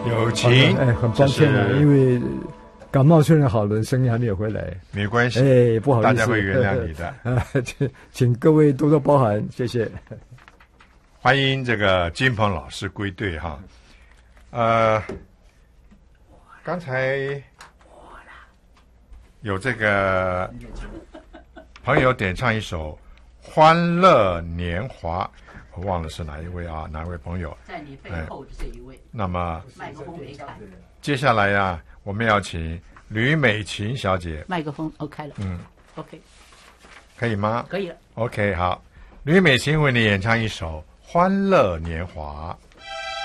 友情， 很抱歉啊，因为感冒虽然好了，声音还没有回来。 没关系， 不好意思， 大家会原谅你的。 请各位多多包涵，谢谢。 欢迎这个金鹏老师归队哈。刚才有这个朋友点唱一首《欢乐年华》，我忘了是哪一位啊？哪位朋友？ 在你背后的这一位。 那么麦克风没开。 接下来啊，我们要请吕美琴小姐。 麦克风开了。OK。 可以吗？ 可以了。 OK， 好，吕美琴为你演唱一首《欢乐年华》。